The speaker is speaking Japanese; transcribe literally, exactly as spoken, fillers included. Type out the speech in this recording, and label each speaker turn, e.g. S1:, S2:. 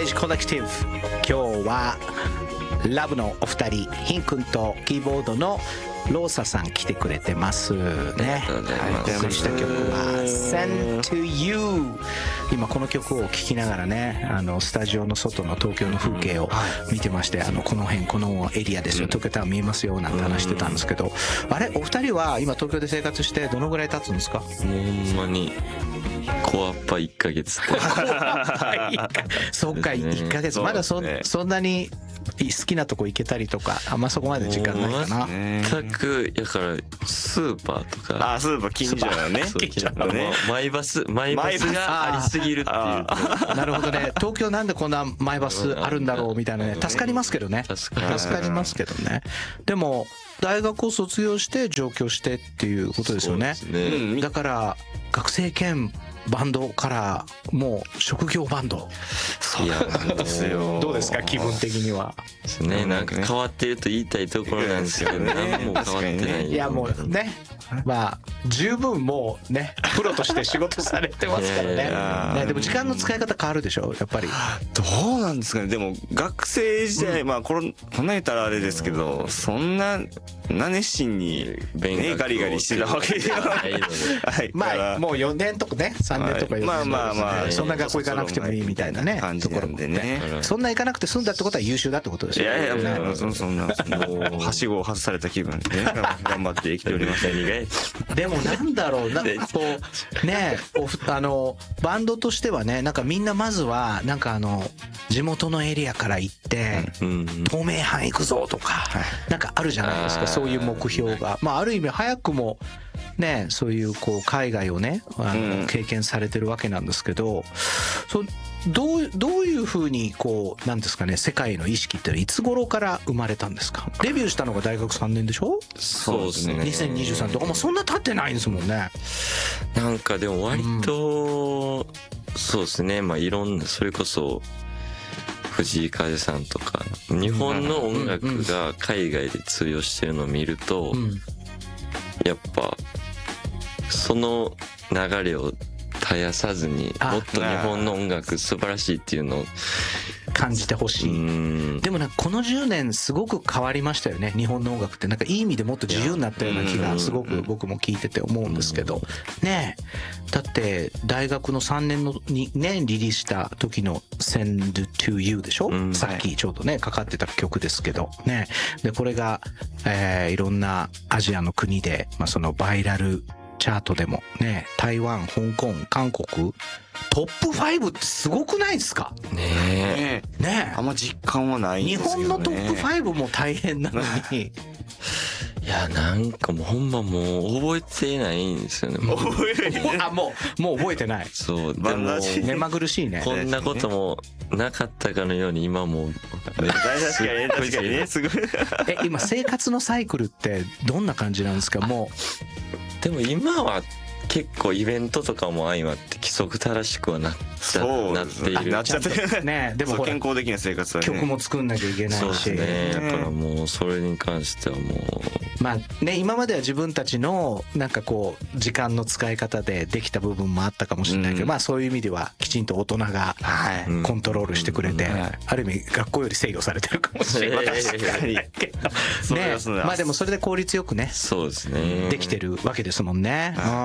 S1: イジコネクティブ、今日はラブのお二人、ヒン君とキーボードのローサさん来てくれてますね。お送りした曲は Send to You。 今この曲を聴きながらね、あのスタジオの外の東京の風景を見てまして、あのこの辺このエリアですよ、東京タワー見えますよなんて話してたんですけど、あれお二人は今東京で生活してどのぐらい経つんですか？
S2: ほんまにコアッパいっかげつ
S1: そうか、いっかげつ、まだ そ, そんなに好きなとこ行けたりとかあんまそこまで時間ないかな。
S2: 全くやからスーパーとか、
S3: あ、スーパー近所だね。
S2: 近所のね、マイバスマイバスがありすぎるっていう。
S1: なるほどね。東京なんでこんなマイバスあるんだろうみたいなね、助かりますけどね。助かりますけどね。でも大学を卒業して上京してっていうことですよね。ね、だから学生兼バンドからもう職業バンド。
S2: いやなんですよ。
S1: どうですか気分的には。
S2: ですね。なんか変わってると言いたいところなんですけどね。何も変わってない。
S1: いやもうね、まあ十分もうねプロとして仕事されてますからね。ね、でも時間の使い方変わるでしょやっぱり。
S3: どうなんですかね。でも学生時代、まあこれこんな言ったらあれですけど、そんなな熱心にねガリガリしてたわけではないので、はい。
S1: まあもうよねんとかねさんねんとか、
S3: まあまあまあ
S1: そんな学校行かなくてもいいみたいなねところでね。そんな行かなくて済んだってことは優秀だってことですよ。
S3: いやいやもうそんなはしごを外された気分でね頑張って生きております。
S1: でもなんだろうな、こうね、あのバンドとしてはね、なんかみんなまずはなんかあの地元のエリアから行って東名阪行くぞとかなんかあるじゃないですか、そういう目標が。まあある意味早くもね、そういうこう海外をねあの経験されてるわけなんですけど、そうどうどういうふうにこうなんですかね、世界の意識っていつ頃から生まれたんですか？デビューしたのが大学さんねんでしょ？
S2: そうですね。
S1: にせんにじゅうさんとかもうそんな経ってないんですもんね。
S2: なんかでも割と、うん、そうですね。まあいろんなそれこそ藤井風さんとか日本の音楽が海外で通用してるのを見ると、うん、やっぱその流れを絶やさずにもっと日本の音楽素晴らしいっていうのを
S1: 感じてほしい。でもなんかこのじゅうねんすごく変わりましたよね、日本の音楽って。なんかいい意味でもっと自由になったような気がすごく僕も聞いてて思うんですけどね。えだって大学のさんねんのにねリリースした時の Send to You でしょ、うん、さっきちょうどねかかってた曲ですけどね。でこれが、えー、いろんなアジアの国で、まあ、そのバイラルチャートでもね、台湾、香港、韓国トップファイブってすごくないですか
S2: ね
S1: え。ねえ、
S3: あんま実感はないんですけどね。
S1: 日本のトップファイブも大変なのに
S2: いやなんかもうほんまもう覚えてないんですよね。もう
S3: 覚えてない。
S1: あもうもう覚えてない。
S2: そうでも
S1: 目まぐるしいね。
S2: こんなこともなかったかのように今もう
S3: 確かにね確かにねすごい。
S1: え今生活のサイクルってどんな感じなんですか？も
S2: うでも今は結構イベントとかも相まって規則正しくはなっちゃなっている。
S3: なっちゃってる
S1: ね。でも
S3: 健康的な生活はね。
S1: 曲も作んなきゃいけないし。
S2: そうですね。だからもうそれに関してはもう
S1: まあね、今までは自分たちのなんかこう時間の使い方でできた部分もあったかもしれないけど、まあそういう意味ではきちんと大人がコントロールしてくれて、ある意味学校より制御されてるかもしれないけどね。まあでもそれで効率よくね、
S2: そうですね。
S1: できてるわけですもんね。